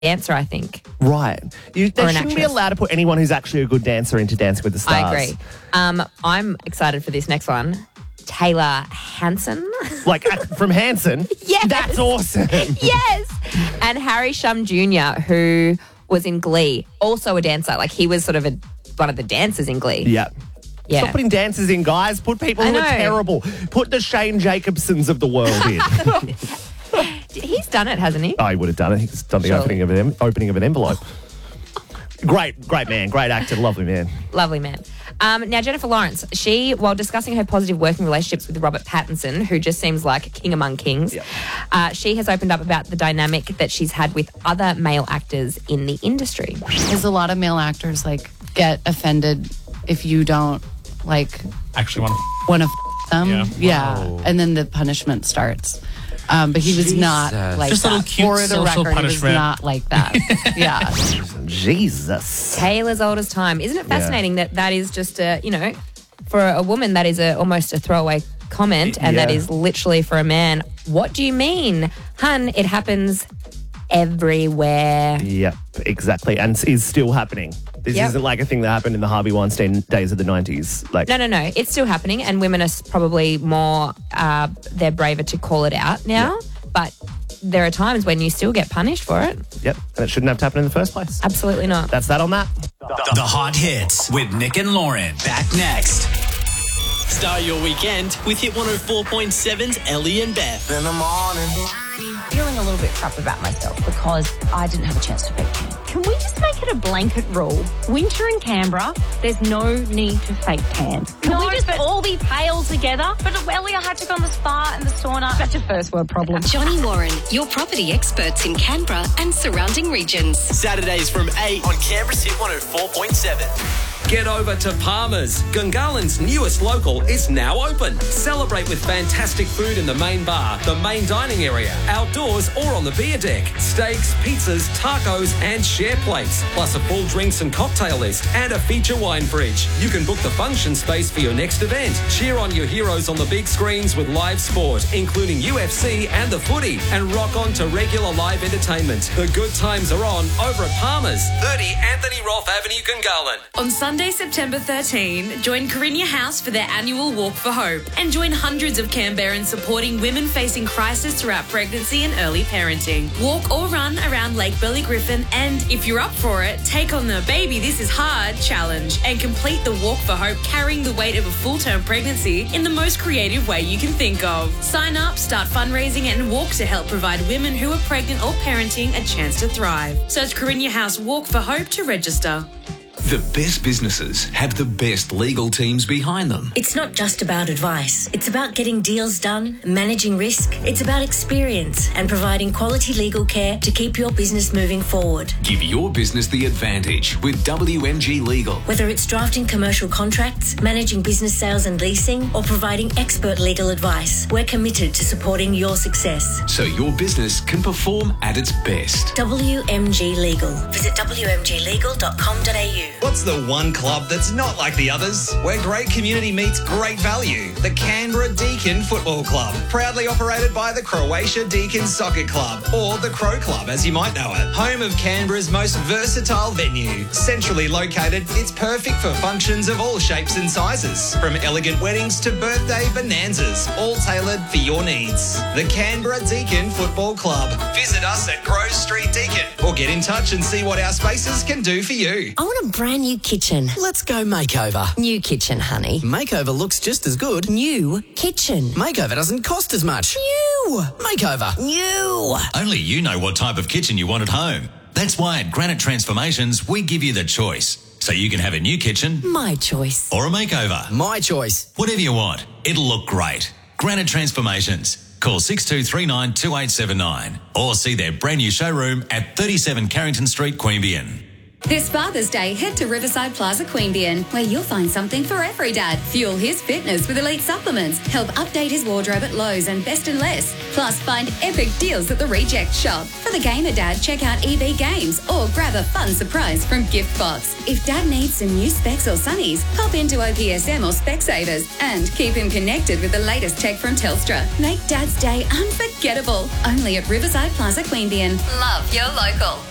dancer, I think. Right. They shouldn't be allowed to put anyone who's actually a good dancer into Dancing with the Stars. I agree. I'm excited for this next one. Taylor Hanson. Like from Hanson? Yes. That's awesome. Yes. And Harry Shum Jr., who was in Glee, also a dancer. Like he was sort of one of the dancers in Glee. Yeah. Yeah. Stop putting dancers in, guys. Put people who are terrible. Put the Shane Jacobsons of the world in. He's done it, hasn't he? Oh, he would have done it. He's done the opening of an envelope. Great man. Great actor. Lovely man. Lovely man. Now, Jennifer Lawrence, while discussing her positive working relationships with Robert Pattinson, who just seems like a king among kings, she has opened up about the dynamic that she's had with other male actors in the industry. There's a lot of male actors, get offended if you don't, actually want to them. Yeah. Wow. And then the punishment starts. But he was not like just that. A little cute For the social record, punishment. he was not like that. Yeah. Jesus. Taylor's old as time. Isn't it fascinating that is just for a woman, that is almost a throwaway comment, and that is literally for a man. What do you mean? Hun, it happens everywhere. Yep, exactly. And is still happening. This isn't like a thing that happened in the Harvey Weinstein days of the 90s. No. It's still happening, and women are probably more, they're braver to call it out now. Yep. But there are times when you still get punished for it. Yep, and it shouldn't have to happen in the first place. Absolutely not. That's that on that. The Hot Hits with Nick and Lauren. Back next. Start your weekend with Hit 104.7's Ellie and Beth. In the morning. Feeling a little bit crap about myself because I didn't have a chance to fake tan. Can we just make it a blanket rule? Winter in Canberra, there's no need to fake tan. Can we just all be pale together? But Ellie, I had to go on the spa and the sauna. That's a first world problem. Johnny Warren, your property experts in Canberra and surrounding regions. Saturdays from 8 on Canberra's Hit 104.7. Get over to Palmer's. Gungahlin's newest local is now open. Celebrate with fantastic food in the main bar, the main dining area, outdoors or on the beer deck. Steaks, pizzas, tacos and share plates. Plus a full drinks and cocktail list and a feature wine fridge. You can book the function space for your next event. Cheer on your heroes on the big screens with live sport, including UFC and the footy. And rock on to regular live entertainment. The good times are on over at Palmer's, 30 Anthony Rolfe Avenue, Gungahlin. On Sunday, September 13, join Carinya House for their annual Walk for Hope and join hundreds of Canberrans supporting women facing crisis throughout pregnancy and early parenting. Walk or run around Lake Burley Griffin, and if you're up for it, take on the Baby This Is Hard challenge and complete the Walk for Hope carrying the weight of a full-term pregnancy in the most creative way you can think of. Sign up, start fundraising and walk to help provide women who are pregnant or parenting a chance to thrive. Search Carinya House Walk for Hope to register. The best businesses have the best legal teams behind them. It's not just about advice. It's about getting deals done, managing risk. It's about experience and providing quality legal care to keep your business moving forward. Give your business the advantage with WMG Legal. Whether it's drafting commercial contracts, managing business sales and leasing, or providing expert legal advice, we're committed to supporting your success. So your business can perform at its best. WMG Legal. Visit wmglegal.com.au. What's the one club that's not like the others? Where great community meets great value. The Canberra Deakin Football Club. Proudly operated by the Croatia Deakin Soccer Club, or the Crow Club as you might know it. Home of Canberra's most versatile venue. Centrally located, it's perfect for functions of all shapes and sizes. From elegant weddings to birthday bonanzas, all tailored for your needs. The Canberra Deakin Football Club. Visit us at Grove Street Deakin or get in touch and see what our spaces can do for you. I want a brand new kitchen. Let's go makeover. New kitchen, honey. Makeover looks just as good. New kitchen. Makeover doesn't cost as much. New. Makeover. New. Only you know what type of kitchen you want at home. That's why at Granite Transformations, we give you the choice. So you can have a new kitchen. My choice. Or a makeover. My choice. Whatever you want. It'll look great. Granite Transformations. Call 6239 2879 or see their brand new showroom at 37 Carrington Street, Queanbeyan. This Father's Day, head to Riverside Plaza Queanbeyan, where you'll find something for every dad. Fuel his fitness with elite supplements. Help update his wardrobe at Lowe's and Best and Less. Plus, find epic deals at the Reject Shop. For the gamer dad, check out EB Games or grab a fun surprise from Giftbox. If dad needs some new specs or sunnies, pop into OPSM or Specsavers and keep him connected with the latest tech from Telstra. Make Dad's day unforgettable. Only at Riverside Plaza Queanbeyan. Love your local.